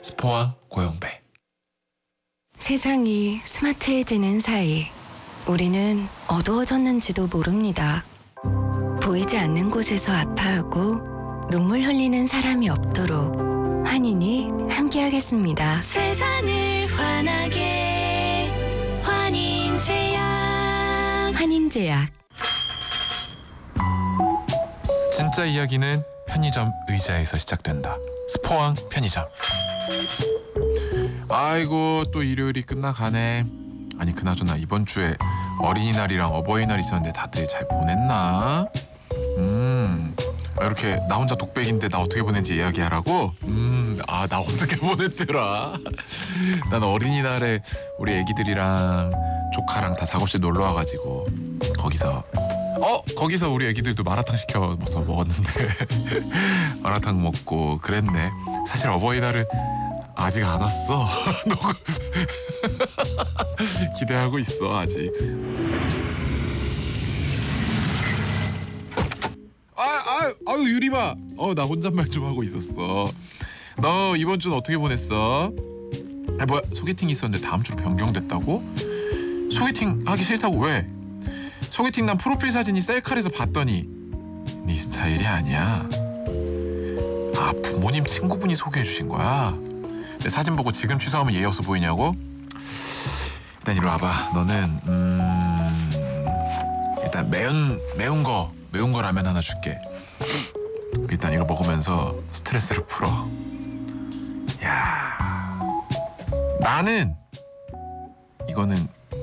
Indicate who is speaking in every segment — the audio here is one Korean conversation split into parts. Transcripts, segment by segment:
Speaker 1: 스포와 고영배.
Speaker 2: 세상이 스마트해지는 사이 우리는 어두워졌는지도 모릅니다. 보이지 않는 곳에서 아파하고 눈물 흘리는 사람이 없도록 환인이 함께하겠습니다.
Speaker 3: 세상을 환하게 환인제약.
Speaker 2: 환인제약.
Speaker 1: 진짜 이야기는 편의점 의자에서 시작된다. 스포왕 편의점. 아이고, 또 일요일이 끝나가네. 아니, 그나저나 이번 주에 어린이날이랑 어버이날 있었는데 다들 잘 보냈나? 이렇게 나 혼자 독백인데 나 어떻게 보낸지 이야기하라고? 나 어떻게 보냈더라? 난 어린이날에 우리 애기들이랑 조카랑 다 작업실 놀러 와가지고 거기서 우리 애기들도 마라탕 시켜서 먹었는데 마라탕 먹고 그랬네. 사실 어버이날은 아직 안 왔어. 기대하고 있어 아직. 아유 유리마. 나 혼잣말 좀 하고 있었어. 너 이번 주는 어떻게 보냈어? 뭐야, 소개팅 있었는데 다음 주로 변경됐다고? 소개팅 하기 싫다고 왜? 소개팅 난 프로필 사진이 셀카에서 봤더니 네 스타일이 아니야. 부모님 친구분이 소개해 주신 거야? 내 사진 보고 지금 취소하면 예의 없어 보이냐고? 일단 이리 와봐. 너는 일단 매운 거 라면 하나 줄게. 일단 이거 먹으면서 스트레스를 풀어. 야, 나는 이거는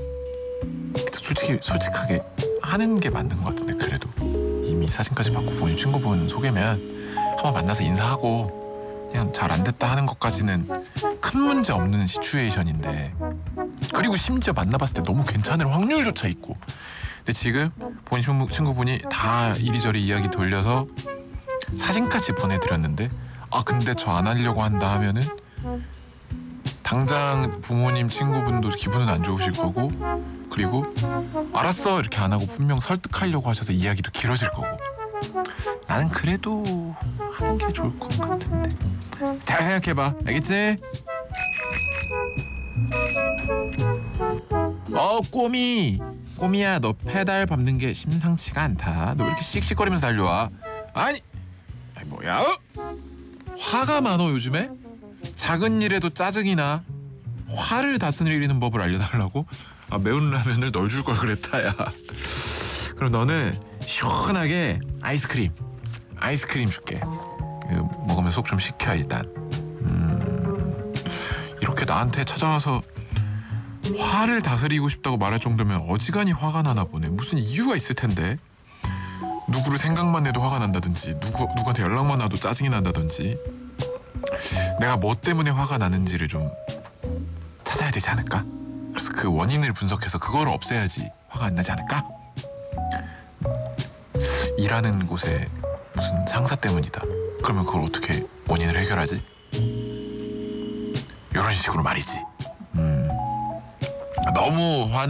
Speaker 1: 솔직하게 하는 게 맞는 것 같은데, 그래도 이미 사진까지 받고 본인 친구분 소개면 한번 만나서 인사하고 그냥 잘 안 됐다 하는 것까지는 큰 문제 없는 시츄에이션인데, 그리고 심지어 만나봤을 때 너무 괜찮을 확률조차 있고. 근데 지금 본인 친구분이 다 이리저리 이야기 돌려서 사진까지 보내드렸는데, 근데 저 안 하려고 한다 하면은 당장 부모님 친구분도 기분은 안 좋으실 거고, 그리고 알았어 이렇게 안 하고 분명 설득하려고 하셔서 이야기도 길어질 거고. 나는 그래도 하는 게 좋을 것 같은데. 잘 생각해봐. 알겠지? 꼬미야, 너 페달 밟는 게 심상치가 않다. 너 왜 이렇게 씩씩거리면서 달려와? 아니 뭐야? 화가 많어 요즘에? 작은 일에도 짜증이 나. 화를 다스리는 법을 알려달라고? 매운 라면을 널 줄 걸 그랬다 야. 그럼 너는 시원하게 아이스크림 줄게. 먹으면 속 좀 식혀 일단. 이렇게 나한테 찾아와서 화를 다스리고 싶다고 말할 정도면 어지간히 화가 나나 보네. 무슨 이유가 있을 텐데. 누구를 생각만 해도 화가 난다든지, 누구한테 연락만 와도 짜증이 난다든지. 내가 뭐 때문에 화가 나는지를 좀 찾아야 되지 않을까? 그래서 그 원인을 분석해서 그걸 없애야지 화가 안 나지 않을까? 일하는 곳에 무슨 상사 때문이다. 그러면 그걸 어떻게 원인을 해결하지? 이런 식으로 말이지. 너무